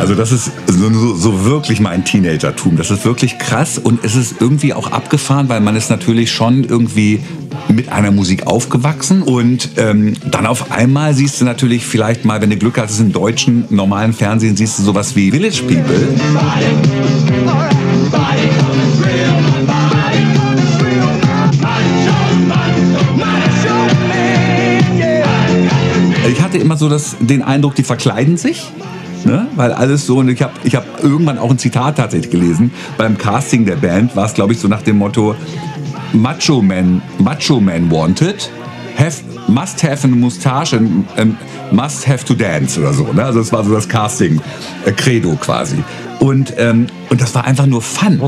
Also das ist so wirklich mein Teenagertum. Das ist wirklich krass und es ist irgendwie auch abgefahren, weil man ist natürlich schon irgendwie mit einer Musik aufgewachsen und dann auf einmal siehst du natürlich vielleicht mal, wenn du Glück hast, im deutschen normalen Fernsehen siehst du sowas wie Village People. Ich hatte immer so den Eindruck, die verkleiden sich. Ne? Weil alles so, und ich hab irgendwann auch ein Zitat tatsächlich gelesen, beim Casting der Band war es, glaube ich, so nach dem Motto, Macho Man wanted, must have a mustache and must have to dance oder so. Ne? Also das war so das Casting-Credo quasi. Und das war einfach nur Fun.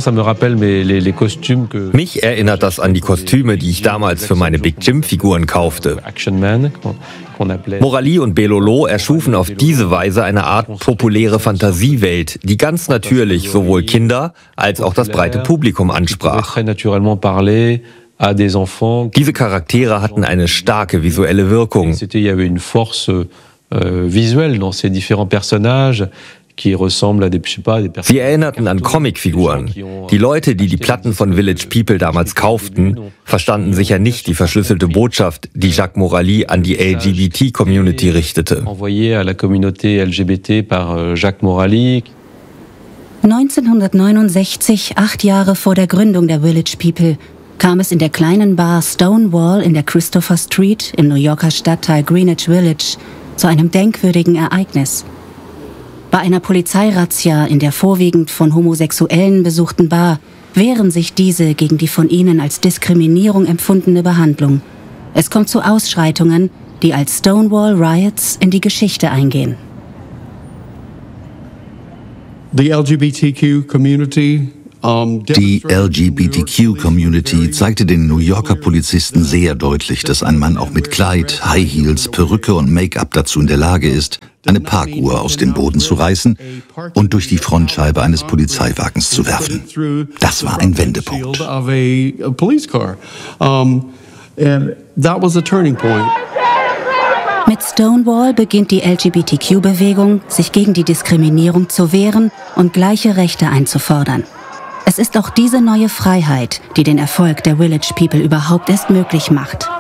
Mich erinnert das an die Kostüme, die ich damals für meine Big Jim-Figuren kaufte. Morali und Belolo erschufen auf diese Weise eine Art populäre Fantasiewelt, die ganz natürlich sowohl Kinder als auch das breite Publikum ansprach. Diese Charaktere hatten eine starke visuelle Wirkung. Sie erinnerten an Comicfiguren. Die Leute, die Platten von Village People damals kauften, verstanden sicher nicht die verschlüsselte Botschaft, die Jacques Morali an die LGBT-Community richtete. 1969, 8 Jahre vor der Gründung der Village People, kam es in der kleinen Bar Stonewall in der Christopher Street im New Yorker Stadtteil Greenwich Village zu einem denkwürdigen Ereignis. Bei einer Polizeirazzia in der vorwiegend von Homosexuellen besuchten Bar wehren sich diese gegen die von ihnen als Diskriminierung empfundene Behandlung. Es kommt zu Ausschreitungen, die als Stonewall Riots in die Geschichte eingehen. Die LGBTQ-Community zeigte den New Yorker Polizisten sehr deutlich, dass ein Mann auch mit Kleid, High Heels, Perücke und Make-up dazu in der Lage ist, eine Parkuhr aus dem Boden zu reißen und durch die Frontscheibe eines Polizeiwagens zu werfen. Das war ein Wendepunkt. Mit Stonewall beginnt die LGBTQ-Bewegung, sich gegen die Diskriminierung zu wehren und gleiche Rechte einzufordern. Es ist auch diese neue Freiheit, die den Erfolg der Village People überhaupt erst möglich macht.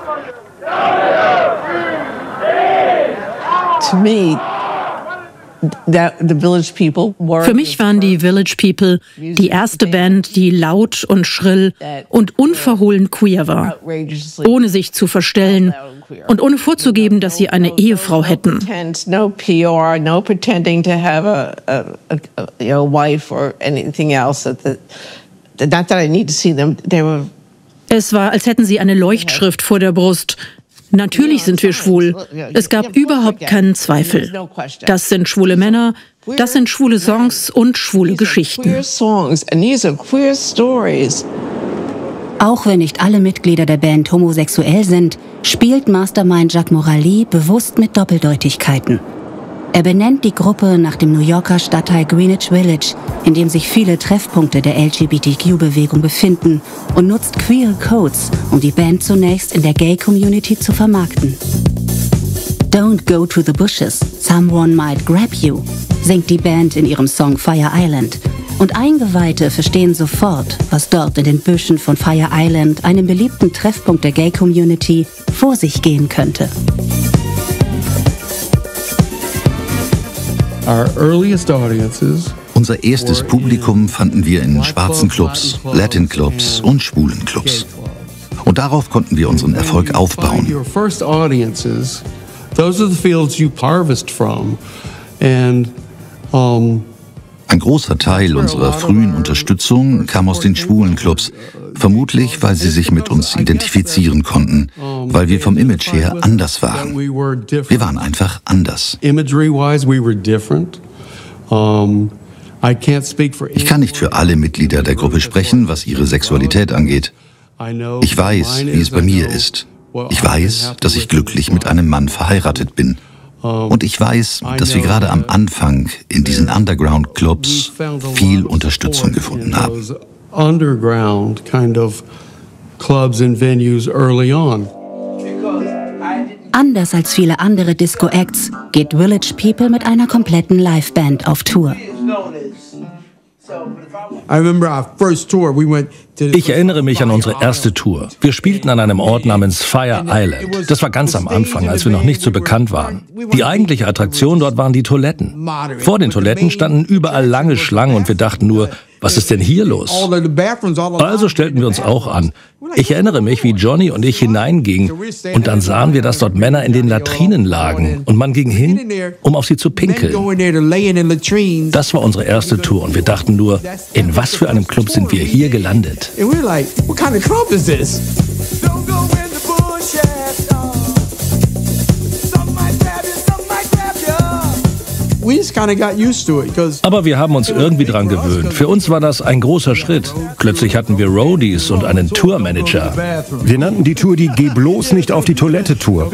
Für mich waren die Village People die erste Band, die laut und schrill und unverhohlen queer war, ohne sich zu verstellen und ohne vorzugeben, dass sie eine Ehefrau hätten. Es war, als hätten sie eine Leuchtschrift vor der Brust. Natürlich sind wir schwul. Es gab überhaupt keinen Zweifel. Das sind schwule Männer, das sind schwule Songs und schwule Geschichten. Auch wenn nicht alle Mitglieder der Band homosexuell sind, spielt Mastermind Jacques Morali bewusst mit Doppeldeutigkeiten. Er benennt die Gruppe nach dem New Yorker Stadtteil Greenwich Village, in dem sich viele Treffpunkte der LGBTQ-Bewegung befinden, und nutzt queere Codes, um die Band zunächst in der Gay-Community zu vermarkten. Don't go to the bushes, someone might grab you, singt die Band in ihrem Song Fire Island. Und Eingeweihte verstehen sofort, was dort in den Büschen von Fire Island, einem beliebten Treffpunkt der Gay-Community, vor sich gehen könnte. Unser erstes Publikum fanden wir in schwarzen Clubs, Latin Clubs und schwulen Clubs. Und darauf konnten wir unseren Erfolg aufbauen. Ein großer Teil unserer frühen Unterstützung kam aus den schwulen Clubs, vermutlich weil sie sich mit uns identifizieren konnten, weil wir vom Image her anders waren. Wir waren einfach anders. Ich kann nicht für alle Mitglieder der Gruppe sprechen, was ihre Sexualität angeht. Ich weiß, wie es bei mir ist. Ich weiß, dass ich glücklich mit einem Mann verheiratet bin. Und ich weiß, dass wir gerade am Anfang in diesen Underground-Clubs viel Unterstützung gefunden haben. Anders als viele andere Disco-Acts geht Village People mit einer kompletten Liveband auf Tour. Ich erinnere mich an unsere erste Tour. Wir spielten an einem Ort namens Fire Island. Das war ganz am Anfang, als wir noch nicht so bekannt waren. Die eigentliche Attraktion dort waren die Toiletten. Vor den Toiletten standen überall lange Schlangen und wir dachten nur, was ist denn hier los? Also stellten wir uns auch an. Ich erinnere mich, wie Johnny und ich hineingingen und dann sahen wir, dass dort Männer in den Latrinen lagen und man ging hin, um auf sie zu pinkeln. Das war unsere erste Tour und wir dachten nur, in was für einem Club sind wir hier gelandet? Aber wir haben uns irgendwie dran gewöhnt. Für uns war das ein großer Schritt. Plötzlich hatten wir Roadies und einen Tourmanager. Wir nannten die Tour die Geh bloß nicht auf die Toilette Tour.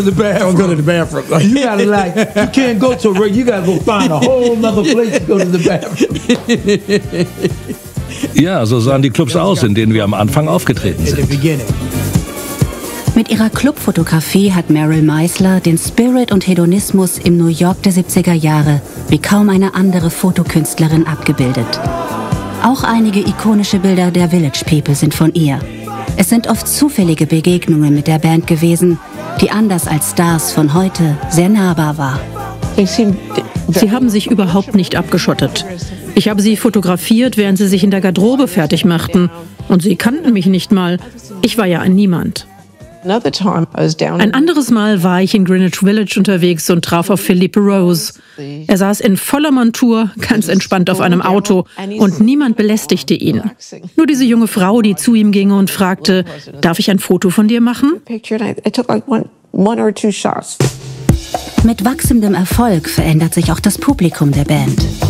Ja, so sahen die Clubs aus, in denen wir am Anfang aufgetreten sind. Mit ihrer Clubfotografie hat Meryl Meisler den Spirit und Hedonismus im New York der 70er Jahre wie kaum eine andere Fotokünstlerin abgebildet. Auch einige ikonische Bilder der Village People sind von ihr. Es sind oft zufällige Begegnungen mit der Band gewesen, die anders als Stars von heute sehr nahbar war. Sie haben sich überhaupt nicht abgeschottet. Ich habe sie fotografiert, während sie sich in der Garderobe fertig machten. Und sie kannten mich nicht mal. Ich war ja ein Niemand. Ein anderes Mal war ich in Greenwich Village unterwegs und traf auf Philippe Rose. Er saß in voller Montur, ganz entspannt auf einem Auto und niemand belästigte ihn. Nur diese junge Frau, die zu ihm ging und fragte, darf ich ein Foto von dir machen? Mit wachsendem Erfolg verändert sich auch das Publikum der Band.